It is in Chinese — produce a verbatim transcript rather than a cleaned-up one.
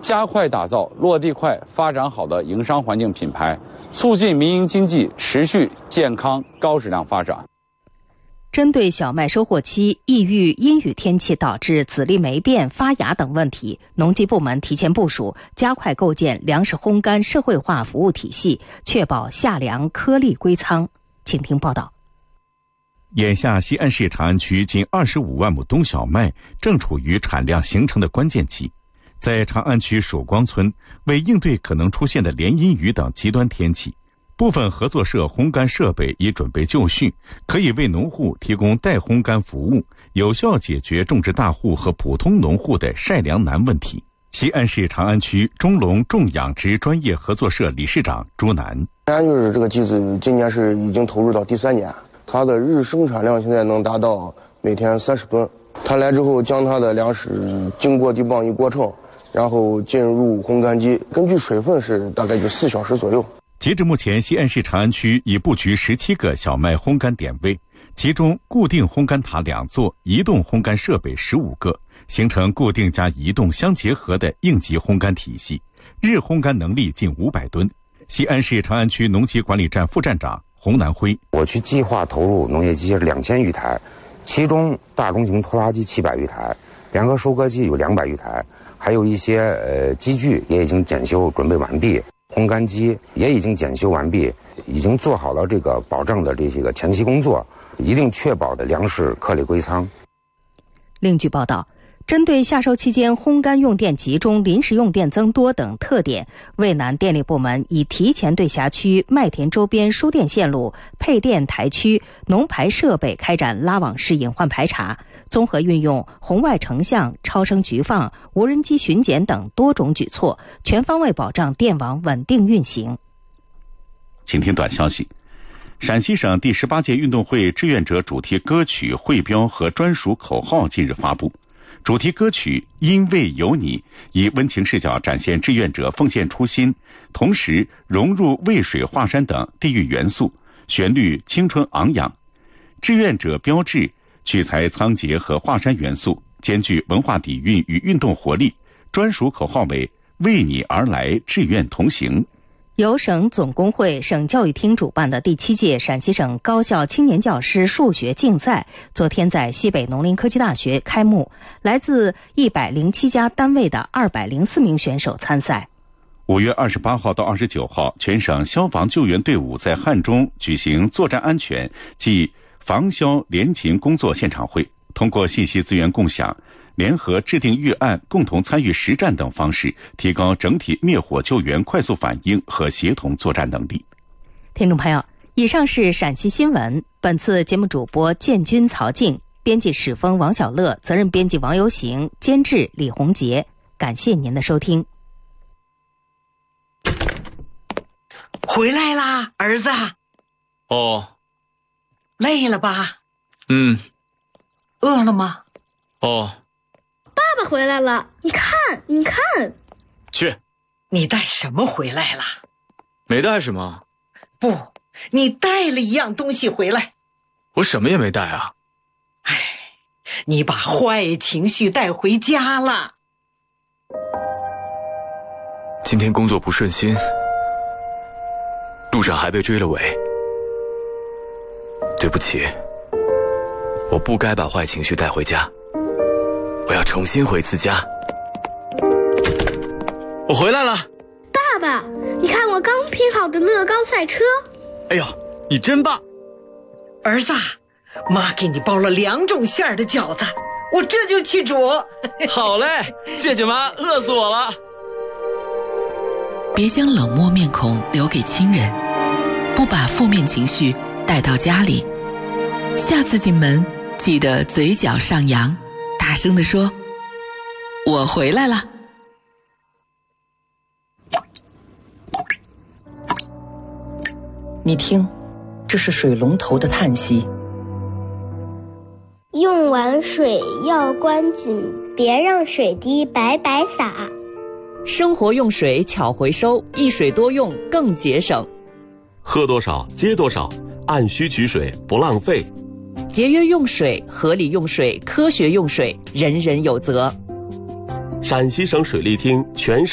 加快打造落地快、发展好的营商环境品牌，促进民营经济持续健康高质量发展。 针对小麦收获期异域阴雨天气导致籽粒霉变、发芽等问题，农机部门提前部署，加快构建粮食烘干社会化服务体系，确保夏粮颗粒归仓。请听报道。 眼下西安市长安区近二十五万亩冬小麦正处于产量形成的关键期。在长安区曙光村，为应对可能出现的连阴雨等极端天气，部分合作社烘干设备已准备就绪，可以为农户提供代烘干服务，有效解决种植大户和普通农户的晒粮难问题。西安市长安区中龙种养殖专业合作社理事长朱楠： 安就是这个机子，今年是已经投入到第三年，它的日生产量现在能达到每天三十吨。他来之后，将它的粮食经过地磅仪过秤，然后进入烘干机，根据水分是大概就四小时左右。 截至目前，西安市长安区已布局十七个小麦烘干点位，其中固定烘干塔两座，移动烘干设备十五个，形成固定加移动相结合的应急烘干体系，日烘干能力近五百吨。西安市长安区农机管理站副站长洪南辉： 我区计划投入农业机械两千余台，其中大中型拖拉机七百余台，联合收割机有两百余台，还有一些呃机具也已经检修准备完毕，烘干机也已经检修完毕，已经做好了这个保障的这些个前期工作，一定确保的粮食颗粒归仓。 另据报道，针对夏收期间烘干用电集中、临时用电增多等特点，渭南电力部门已提前对辖区麦田周边输电线路、配电台区、农排设备开展拉网式隐患排查，综合运用红外成像、超声局放、无人机巡检等多种举措，全方位保障电网稳定运行。 请听短消息。陕西省第十八届运动会志愿者主题歌曲汇标和专属口号近日发布。主题歌曲《因为有你》以温情视角展现志愿者奉献初心，同时融入渭水华山等地域元素，旋律青春昂扬。志愿者标志取材仓颉和华山元素，兼具文化底蕴与运动活力。专属口号为为你而来，志愿同行。 由省总工会、省教育厅主办的第七届陕西省高校青年教师数学竞赛昨天在西北农林科技大学开幕，来自一百零七家单位的二百零四名选手参赛。 五月二十八号到二十九号，全省消防救援队伍在汉中举行作战安全暨防消联勤工作现场会，通过信息资源共享、联合制定预案、共同参与实战等方式，提高整体灭火救援快速反应和协同作战能力。 听众朋友，以上是陕西新闻。本次节目主播建军、曹静，编辑史峰、王小乐，责任编辑王游行，监制李红杰。感谢您的收听。 回来啦，儿子。 哦。 累了吧？ 嗯。 饿了吗？ 哦。 爸爸回来了，你看，你看。 去。 你带什么回来了？ 没带什么。 不，你带了一样东西回来。 我什么也没带啊。 唉，你把坏情绪带回家了。 今天工作不顺心，路上还被追了尾。对不起，我不该把坏情绪带回家。我要重新回次家。我回来了。 爸爸，你看我刚拼好的乐高赛车。 哎呦，你真棒。 儿子，妈给你包了两种馅儿的饺子，我这就去煮。 好嘞，谢谢妈，饿死我了。 别将冷漠面孔留给亲人，不把负面情绪带到家里。下次进门记得嘴角上扬，大声地说：“我回来了。” 你听，这是水龙头的叹息。 用完水要关紧，别让水滴白白洒。 生活用水巧回收，一水多用更节省。 喝多少接多少，按需取水不浪费。 节约用水，合理用水，科学用水，人人有责。 陕西省水利厅全省